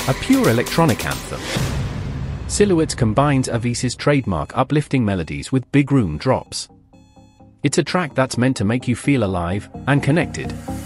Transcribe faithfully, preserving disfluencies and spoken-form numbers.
a pure electronic anthem. Silhouettes combines Avis's trademark uplifting melodies with big room drops. It's a track that's meant to make you feel alive and connected.